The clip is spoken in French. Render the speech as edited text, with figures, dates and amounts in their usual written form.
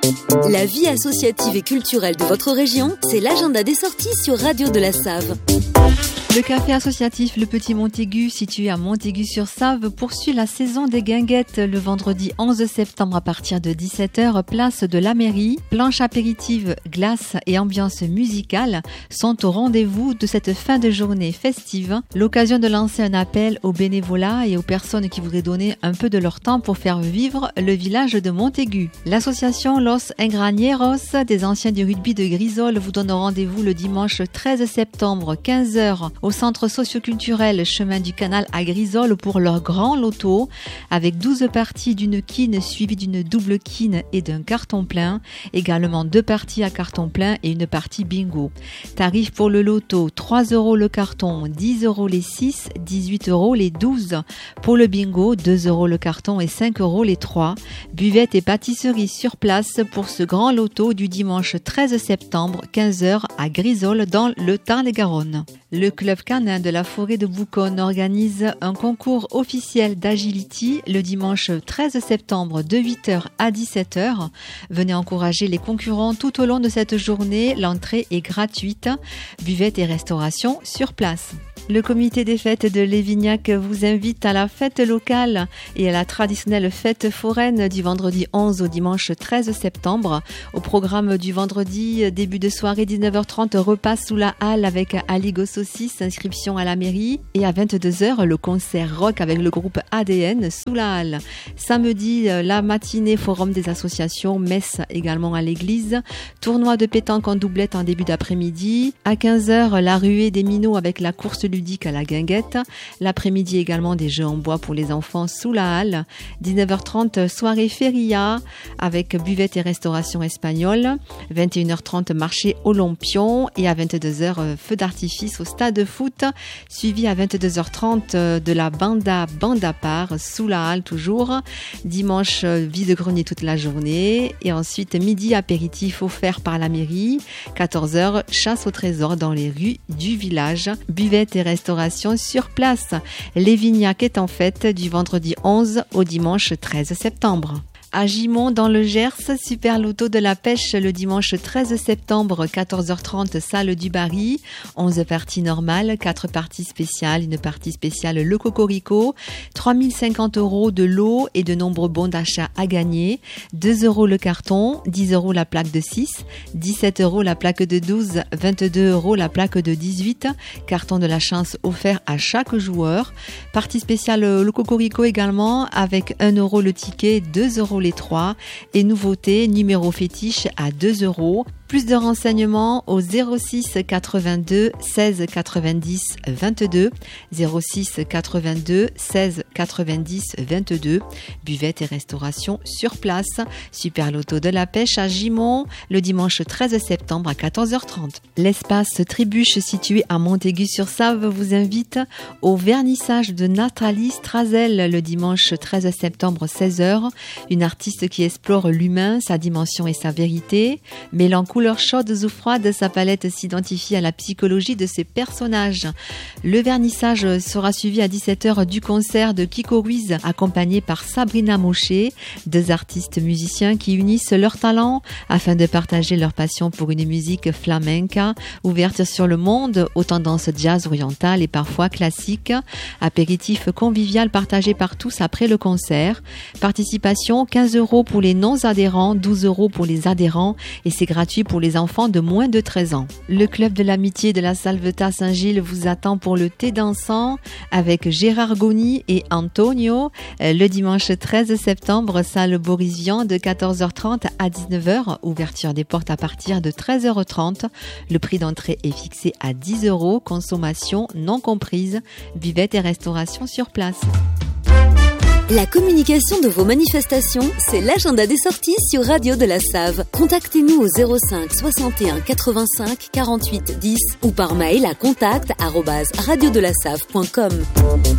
La vie associative et culturelle de votre région, c'est l'agenda des sorties sur Radio de la Save. Le café associatif Le Petit Montaigu, situé à Montaigu-sur-Save, poursuit la saison des guinguettes le vendredi 11 septembre à partir de 17h, place de la mairie. Planche apéritive, glace et ambiance musicale sont au rendez-vous de cette fin de journée festive. L'occasion de lancer un appel aux bénévolats et aux personnes qui voudraient donner un peu de leur temps pour faire vivre le village de Montaigu. L'association Los Engranieros des anciens du rugby de Grisol vous donne rendez-vous le dimanche 13 septembre, 15h, au centre socioculturel Chemin du Canal à Grisol pour leur grand loto avec 12 parties d'une quine suivie d'une double quine et d'un carton plein. Également 2 parties à carton plein et une partie bingo. Tarif pour le loto, 3 € le carton, 10 € les 6, 18 € les 12. Pour le bingo, 2 € le carton et 5 € les 3. Buvette et pâtisserie sur place pour ce grand loto du dimanche 13 septembre, 15h à Grisol dans le Tarn-et-Garonne. Le club canin de la forêt de Bouconne organise un concours officiel d'agility le dimanche 13 septembre de 8h à 17h. Venez encourager les concurrents tout au long de cette journée. L'entrée est gratuite. Buvette et restauration sur place. Le comité des fêtes de Lévignac vous invite à la fête locale et à la traditionnelle fête foraine du vendredi 11 au dimanche 13 septembre. Au programme du vendredi, début de soirée 19h30, repas sous la halle avec Aligo Saucisse, inscription à la mairie. Et à 22h, le concert rock avec le groupe ADN sous la halle. Samedi, la matinée forum des associations, messe également à l'église. Tournoi de pétanque en doublette en début d'après-midi. À 15h, la ruée des minots avec la course ludique à la guinguette. L'après-midi également des jeux en bois pour les enfants sous la halle. 19h30 soirée feria avec buvette et restauration espagnole. 21h30 marché Olympion et à 22h feu d'artifice au stade de foot suivi à 22h30 de la banda part sous la halle toujours. Dimanche vide-grenier toute la journée et ensuite midi apéritif offert par la mairie. 14h chasse au trésor dans les rues du village. Buvette et restauration sur place. Lévignac est en fête du vendredi 11 au dimanche 13 septembre. À Gimont, dans le Gers, super loto de la pêche le dimanche 13 septembre, 14h30, salle du Barry. 11 parties normales, 4 parties spéciales, une partie spéciale le Cocorico. 3050 € de lot et de nombreux bons d'achat à gagner. 2 € le carton, 10 € la plaque de 6, 17 € la plaque de 12, 22 € la plaque de 18. Carton de la chance offert à chaque joueur. Partie spéciale le Cocorico également avec 1 € le ticket, 2 € les 3 et nouveauté numéro fétiche à 2 €. Plus de renseignements au 06 82 16 90 22 06 82 16 90 22. Buvette et restauration sur place. Super loto de la pêche à Gimont le dimanche 13 septembre à 14h30. L'espace Trébuche situé à Montaigu-sur-Save vous invite au vernissage de Nathalie Strazel le dimanche 13 septembre 16h. Une artiste qui explore l'humain, sa dimension et sa vérité. Mêlant couleurs chaudes ou froides, sa palette s'identifie à la psychologie de ses personnages. Le vernissage sera suivi à 17h du concert de Kiko Ruiz, accompagné par Sabrina Mosché, 2 artistes musiciens qui unissent leurs talents afin de partager leur passion pour une musique flamenca, ouverte sur le monde, aux tendances jazz orientales et parfois classiques. Apéritif convivial partagé par tous après le concert. Participation 15 € pour les non-adhérents, 12 € pour les adhérents et c'est gratuit pour les enfants de moins de 13 ans. Le club de l'amitié de la Salvetat Saint-Gilles vous attend pour le thé dansant avec Gérard Goni et Antonio le dimanche 13 septembre, salle Boris Vian de 14h30 à 19h, ouverture des portes à partir de 13h30. Le prix d'entrée est fixé à 10 €, consommation non comprise, buvette et restauration sur place. La communication de vos manifestations, c'est l'agenda des sorties sur Radio de la Save. Contactez-nous au 05 61 85 48 10 ou par mail à contact@radiodelasave.com.